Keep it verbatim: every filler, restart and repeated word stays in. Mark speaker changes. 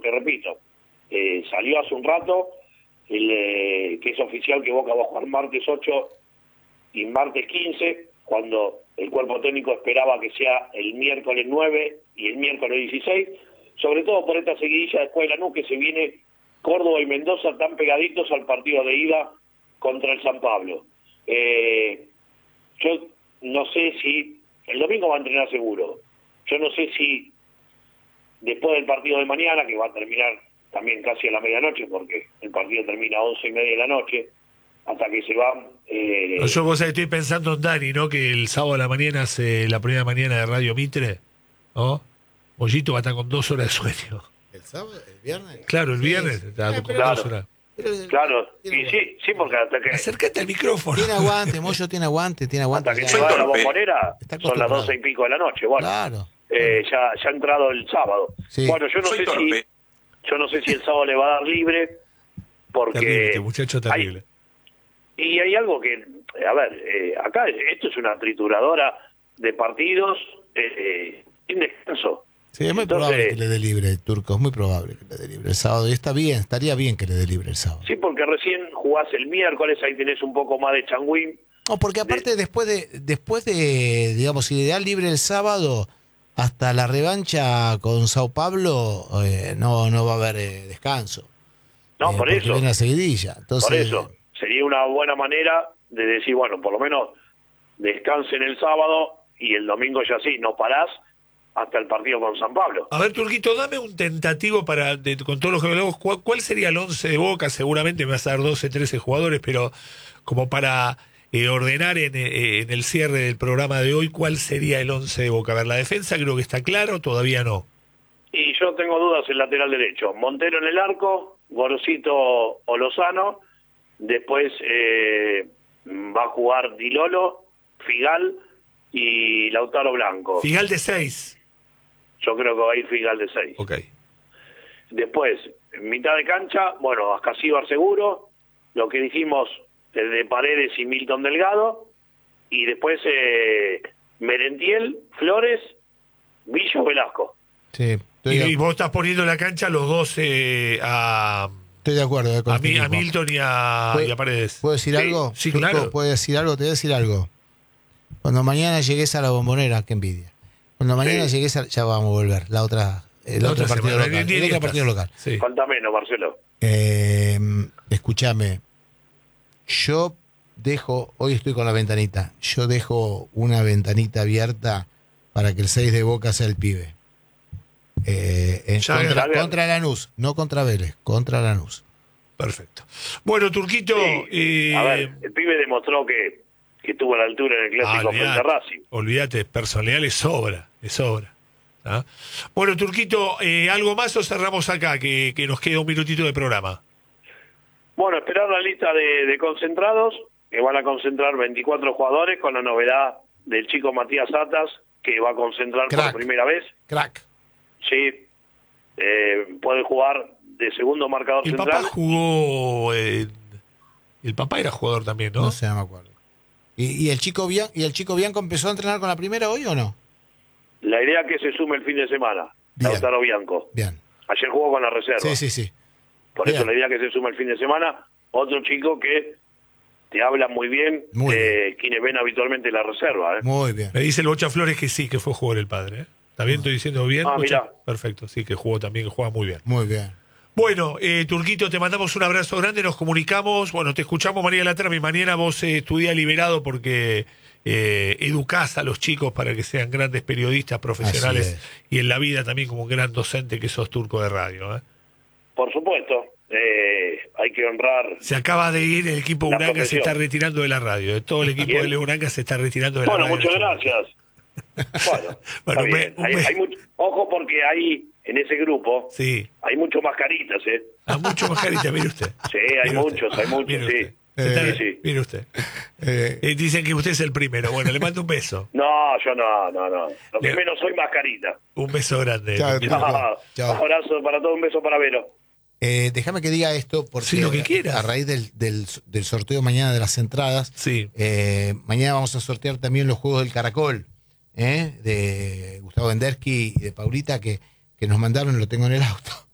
Speaker 1: porque repito, eh, salió hace un rato el, eh, que es oficial que Boca va a jugar martes ocho y martes quince, cuando el cuerpo técnico esperaba que sea el miércoles nueve y el miércoles dieciséis, sobre todo por esta seguidilla después de Lanús que se viene Córdoba y Mendoza tan pegaditos al partido de ida contra el San Pablo. Eh, yo no sé si, el domingo va a entrenar seguro, yo no sé si después del partido de mañana, que va a terminar también casi a la medianoche, porque el partido termina a once y media de la noche, hasta que se van... Eh...
Speaker 2: Yo vos sabés, estoy pensando en Dani, ¿no? Que el sábado a la mañana hace la primera mañana de Radio Mitre, ¿no? Mollito va a estar con dos horas de sueño.
Speaker 3: ¿El sábado? ¿El viernes?
Speaker 2: Claro, el viernes
Speaker 3: Sí.
Speaker 2: está
Speaker 3: Eh,
Speaker 2: con
Speaker 1: claro.
Speaker 2: dos horas.
Speaker 3: Pero,
Speaker 1: Claro,
Speaker 3: tiene
Speaker 1: y sí, sí, porque hasta que,
Speaker 2: Acércate al micrófono.
Speaker 3: Tiene aguante, Moyo tiene aguante, tiene aguante.
Speaker 1: hasta que
Speaker 3: ya.
Speaker 1: se va a la
Speaker 4: torpe.
Speaker 1: Bombonera
Speaker 3: Está
Speaker 1: son las
Speaker 3: acostumbrado.
Speaker 1: doce y pico de la noche. Bueno,
Speaker 3: Claro.
Speaker 1: eh, ya, ya ha entrado el sábado.
Speaker 3: Sí.
Speaker 1: Bueno, yo no
Speaker 4: Soy
Speaker 1: sé
Speaker 4: torpe.
Speaker 1: si yo no sé si el sábado le va a dar libre, porque...
Speaker 2: Terrible, este muchacho terrible.
Speaker 1: Hay, y hay algo que, a ver, eh, acá esto es una trituradora de partidos eh, sin descanso.
Speaker 3: Sí, es muy
Speaker 1: Entonces,
Speaker 3: probable que le dé libre el Turco, es muy probable que le dé libre el sábado. Y está bien, estaría bien que le dé libre el sábado.
Speaker 1: Sí, porque recién jugás el miércoles, ahí tenés un poco más de changuín.
Speaker 3: No, porque aparte después de, después de, digamos, si le da libre el sábado, hasta la revancha con Sao Paulo, eh, no, no va a haber eh, descanso.
Speaker 1: No,
Speaker 3: Eh,
Speaker 1: por
Speaker 3: porque
Speaker 1: eso.
Speaker 3: viene la seguidilla. Entonces,
Speaker 1: Por eso, sería una buena manera de decir, bueno, por lo menos descansen el sábado y el domingo ya sí, no parás hasta el partido con San Pablo.
Speaker 2: A ver, Turquito, dame un tentativo para, de, con todos los que hablamos, ¿cuál, cuál sería el once de Boca? Seguramente me vas a dar doce, trece jugadores, pero como para eh, ordenar en, eh, en el cierre del programa de hoy, ¿cuál sería el once de Boca? A ver, la defensa creo que está claro, todavía no.
Speaker 1: Y yo tengo dudas en el lateral derecho. Montero en el arco, Gorosito o Lozano, después eh, va a jugar Di Lolo, Figal y Lautaro Blanco.
Speaker 2: Figal de seis.
Speaker 1: Yo creo que va a ir Figal de seis.
Speaker 2: Ok.
Speaker 1: Después, en mitad de cancha, bueno, Ascasíbar seguro, lo que dijimos de, de Paredes y Milton Delgado, y después eh, Merentiel, Flores, Villo, Velasco.
Speaker 3: sí, estoy,
Speaker 2: Y,
Speaker 3: de,
Speaker 2: y vos estás poniendo en la cancha los dos eh, a,
Speaker 3: estoy de acuerdo eh, con
Speaker 2: a,
Speaker 3: este
Speaker 2: Mi- a
Speaker 3: equipo.
Speaker 2: Milton y a,
Speaker 3: ¿Puedo-
Speaker 2: y a Paredes.
Speaker 3: ¿Puedo decir
Speaker 1: Sí,
Speaker 3: algo?
Speaker 2: sí,
Speaker 3: Turco,
Speaker 2: claro.
Speaker 3: ¿puedo decir algo? Te voy a decir algo. Cuando mañana llegues a la Bombonera, qué envidia. Cuando mañana
Speaker 1: Sí.
Speaker 3: llegues a, ya vamos a volver, la otra, el
Speaker 2: La
Speaker 3: otro
Speaker 2: otra
Speaker 3: partido
Speaker 2: semana,
Speaker 3: local.
Speaker 2: en diez
Speaker 3: El otro
Speaker 2: días
Speaker 3: partido
Speaker 2: estás.
Speaker 3: local.
Speaker 2: Sí.
Speaker 1: Falta menos, Marcelo.
Speaker 3: Eh, escúchame, yo dejo, hoy estoy con la ventanita, yo dejo una ventanita abierta para que el seis de Boca sea el pibe. Eh, en-
Speaker 2: Ya
Speaker 3: contra,
Speaker 1: bien.
Speaker 3: contra Lanús, no contra Vélez, contra Lanús.
Speaker 2: Perfecto. Bueno, Turquito,
Speaker 1: Sí,
Speaker 2: eh,
Speaker 1: a ver, el pibe demostró que, que estuvo a la altura en el clásico
Speaker 2: ah,
Speaker 1: frente a
Speaker 2: olvidate,
Speaker 1: Racing.
Speaker 2: olvídate, personalidad le sobra, le sobra. ¿Ah? Bueno, Turquito, eh, ¿algo más o cerramos acá? Que, que nos queda un minutito de programa.
Speaker 1: Bueno, esperar la lista de, de concentrados, que van a concentrar veinticuatro jugadores, con la novedad del chico Matías Atas, que va a concentrar
Speaker 3: Crack.
Speaker 1: por primera vez.
Speaker 3: Crack.
Speaker 1: Sí, eh, puede jugar de segundo marcador
Speaker 2: El
Speaker 1: central.
Speaker 2: papá jugó... eh, el papá era jugador también, ¿no?
Speaker 3: No sé, no me acuerdo. ¿Y, y el chico Bian, ¿Y el chico Bianco empezó a entrenar con la primera hoy o no?
Speaker 1: La idea es que se sume el fin de semana,
Speaker 3: Bien.
Speaker 1: Lautaro Bianco.
Speaker 3: Bien.
Speaker 1: Ayer jugó con la reserva.
Speaker 3: Sí, sí, sí.
Speaker 1: Por
Speaker 3: Bien.
Speaker 1: eso la idea es que se sume el fin de semana. Otro chico que te habla muy bien
Speaker 3: Muy
Speaker 1: de quienes ven habitualmente la reserva. ¿eh?
Speaker 3: Muy bien.
Speaker 2: Me dice el Bocha Flores que sí, que fue jugador el padre. ¿eh? ¿Está bien? ¿Estoy diciendo bien?
Speaker 1: Ah,
Speaker 2: Bocha?
Speaker 1: mirá.
Speaker 2: Perfecto, sí, que jugó también, que juega muy bien.
Speaker 3: Muy bien.
Speaker 2: Bueno, eh, Turquito, te mandamos un abrazo grande, nos comunicamos. Bueno, te escuchamos, María Latrami. Mañana vos eh, estudiás liberado porque eh, educás a los chicos para que sean grandes periodistas profesionales y en la vida también como un gran docente que sos Turco de radio. ¿eh?
Speaker 1: Por supuesto, eh, hay que honrar.
Speaker 2: Se acaba de ir el equipo
Speaker 1: La
Speaker 2: Uranga, se
Speaker 1: profesión.
Speaker 2: está retirando de la radio. De todo el equipo
Speaker 1: Bien.
Speaker 2: de Leo Uranga se está retirando de la
Speaker 1: Bueno,
Speaker 2: radio.
Speaker 1: muchas
Speaker 2: en este momento.
Speaker 1: gracias. Bueno,
Speaker 2: Bueno,
Speaker 1: está
Speaker 2: un
Speaker 1: bien.
Speaker 2: be- un
Speaker 1: Hay-
Speaker 2: be-
Speaker 1: hay mucho- ojo porque hay en ese grupo
Speaker 2: Sí,
Speaker 1: hay muchos mascaritas, ¿eh?
Speaker 2: a mucho más carita, mire usted.
Speaker 1: Sí, hay
Speaker 2: Mire
Speaker 1: muchos,
Speaker 2: usted.
Speaker 1: hay muchos,
Speaker 2: Mire
Speaker 1: sí.
Speaker 2: usted. Se está-
Speaker 1: Sí, sí.
Speaker 2: Mire usted.
Speaker 3: Eh,
Speaker 2: Eh, dicen que usted es el primero. Bueno, le mando un beso.
Speaker 1: No, yo no, no, no. Lo que
Speaker 2: Bien.
Speaker 1: menos soy mascarita.
Speaker 2: Un beso grande.
Speaker 3: Chao,
Speaker 2: Turquito.
Speaker 3: Turco.
Speaker 1: Ah,
Speaker 3: Chao.
Speaker 1: abrazo para todos, un beso para Vero.
Speaker 3: eh, déjame que diga esto porque
Speaker 2: Sí, lo que quieras.
Speaker 3: a raíz del, del, del sorteo mañana de las entradas,
Speaker 2: Sí.
Speaker 3: eh, mañana vamos a sortear también los juegos del Caracol, ¿eh? De Gustavo Vendersky y de Paulita que, que nos mandaron, lo tengo en el auto.